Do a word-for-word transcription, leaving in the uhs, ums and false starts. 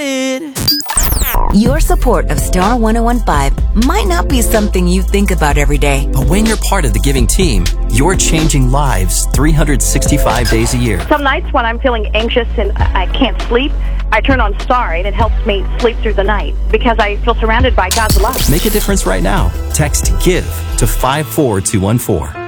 it. Your support of Star one oh one point five might not be something you think about every day. But when you're part of the giving team, you're changing lives three hundred sixty-five days a year. Some nights when I'm feeling anxious and I can't sleep, I turn on Star and it helps me sleep through the night because I feel surrounded by God's love. Make a difference right now. Text GIVE to five four two one four.